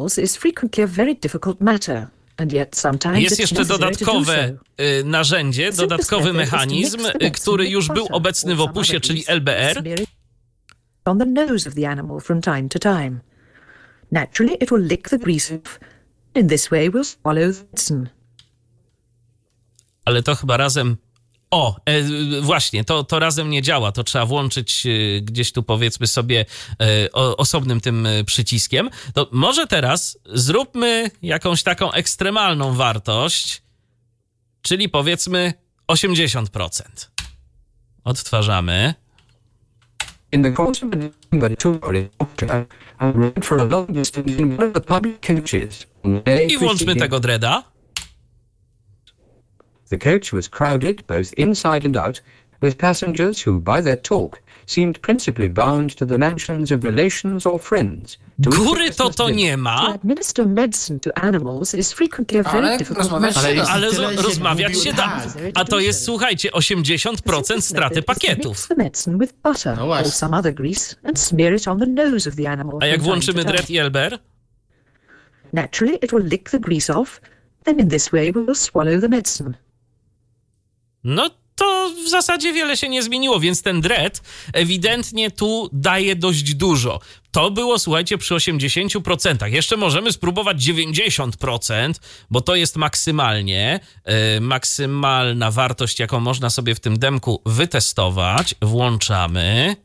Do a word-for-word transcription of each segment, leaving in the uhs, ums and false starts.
animals is frequently a very difficult matter. And yet sometimes Jest it's jeszcze necessary to do dodatkowe so. y, narzędzie, dodatkowy mechanizm, y, który już był obecny w opusie, czyli L B R. On the nose of the animal from time to time. Naturally, it will lick the grease off. In this way, we'll swallow the medicine. Ale to chyba razem... O, e, właśnie, to, to razem nie działa. To trzeba włączyć e, gdzieś tu, powiedzmy sobie, e, o, osobnym tym e, przyciskiem. To może teraz zróbmy jakąś taką ekstremalną wartość, czyli powiedzmy osiemdziesiąt procent. Odtwarzamy. In the course of a tour I rode for a long distance in one of the public coaches. I włączmy tego dreada. The coach was crowded both inside and out, with passengers who, by their talk, seemed principally bound to the mansions of relations or friends. Góry to to nie ma. To administer medicine to animals is frequently a very Ale difficult rozmawiać matter. się da. Ale Tyle z- się rozmawiać mówił, się da. tak. A to jest, słuchajcie, osiemdziesiąt procent straty pakietów. Mix the medicine with butter No or właśnie. some other grease and smear it on the nose of the animal. A jak from time włączymy to time. dread i L B R? Naturally, it will lick the grease off. Then in this way, we'll swallow the medicine. No to w zasadzie wiele się nie zmieniło, więc ten dread ewidentnie tu daje dość dużo. To było, słuchajcie, przy osiemdziesięciu procentach. Jeszcze możemy spróbować dziewięćdziesiąt procent, bo to jest maksymalnie, yy, maksymalna wartość, jaką można sobie w tym demku wytestować. Włączamy.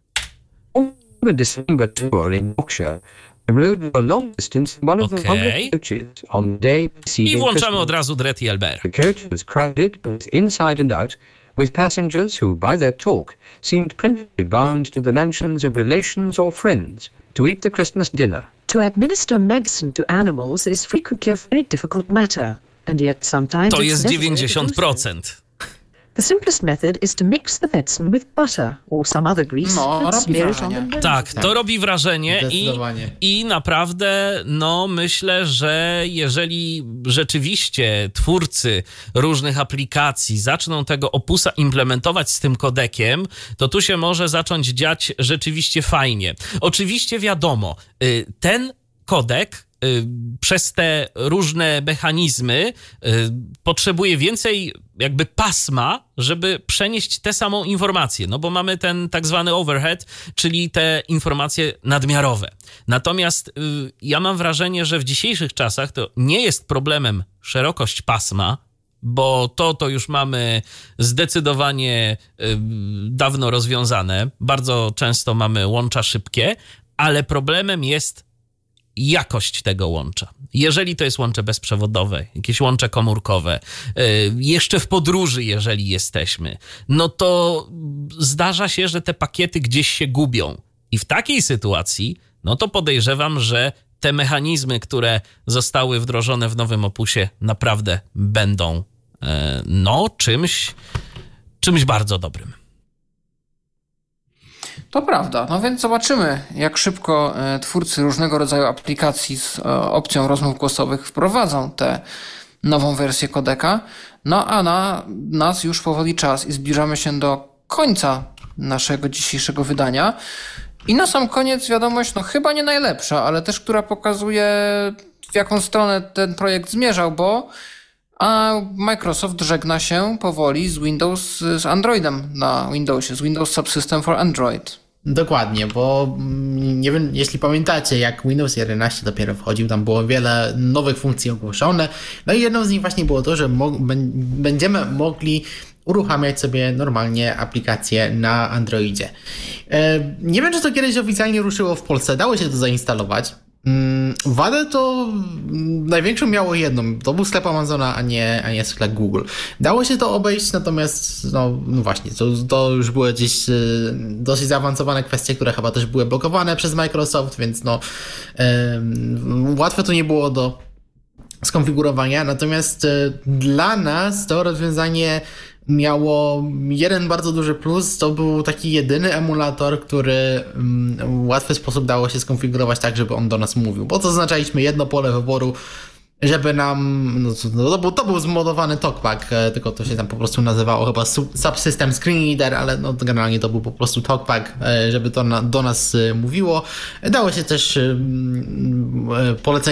A December tour in Yorkshire. I rode for a long distance in one of the Okay. public coaches on the day I preceding włączamy Christmas. od razu dread i L B R. The coach was crowded both inside and out, with passengers who, by their talk, seemed principally bound to the mansions of relations or friends to eat the Christmas dinner. To administer medicine to animals is frequently a very difficult matter. And yet sometimes To it's jest necessary to do dziewięćdziesiąt so. procent. The simplest method is to mix the medicine with butter or some other grease No, and robi smear it on the wrażenie. nose. Tak, to Tak. robi wrażenie i, Zdecydowanie. i naprawdę, no myślę, że jeżeli rzeczywiście twórcy różnych aplikacji zaczną tego opusa implementować z tym kodekiem, to tu się może zacząć dziać rzeczywiście fajnie. Oczywiście wiadomo, y, ten kodek y, przez te różne mechanizmy y, potrzebuje więcej jakby pasma, żeby przenieść tę samą informację, no bo mamy ten tak zwany overhead, czyli te informacje nadmiarowe. Natomiast y, ja mam wrażenie, że w dzisiejszych czasach to nie jest problemem szerokość pasma, bo to, to już mamy zdecydowanie y, dawno rozwiązane. Bardzo często mamy łącza szybkie, ale problemem jest jakość tego łącza. Jeżeli to jest łącze bezprzewodowe, jakieś łącze komórkowe, yy, jeszcze w podróży, jeżeli jesteśmy, no to zdarza się, że te pakiety gdzieś się gubią. I w takiej sytuacji, no to podejrzewam, że te mechanizmy, które zostały wdrożone w nowym opusie, naprawdę będą yy, no czymś, czymś bardzo dobrym. To prawda, no więc zobaczymy, jak szybko e, twórcy różnego rodzaju aplikacji z e, opcją rozmów głosowych wprowadzą tę nową wersję kodeka. No a na nas już powoli czas i zbliżamy się do końca naszego dzisiejszego wydania. I na sam koniec wiadomość, no chyba nie najlepsza, ale też która pokazuje, w jaką stronę ten projekt zmierzał, bo a Microsoft żegna się powoli z Windows, z Androidem na Windowsie, z Windows Subsystem for Android. Dokładnie, bo mm, nie wiem, jeśli pamiętacie, jak Windows jedenaście dopiero wchodził, tam było wiele nowych funkcji ogłoszone. No i jedną z nich właśnie było to, że mo- b- będziemy mogli uruchamiać sobie normalnie aplikacje na Androidzie. E, nie wiem, czy to kiedyś oficjalnie ruszyło w Polsce, dało się to zainstalować. Mm, wadę to mm, największą miało jedną, to był sklep Amazona, a nie, a nie sklep Google. Dało się to obejść, natomiast no, no właśnie, to, to już były gdzieś y, dosyć zaawansowane kwestie, które chyba też były blokowane przez Microsoft, więc no y, łatwe to nie było do skonfigurowania, natomiast y, dla nas to rozwiązanie miało jeden bardzo duży plus, to był taki jedyny emulator, który w łatwy sposób dało się skonfigurować tak, żeby on do nas mówił, bo to zaznaczaliśmy jedno pole wyboru, żeby nam, no, no, to, był, to był zmodowany TalkBack, tylko to się tam po prostu nazywało chyba Subsystem Screen Reader, ale no, generalnie to był po prostu TalkBack, żeby to na, do nas mówiło. Dało się też polecenie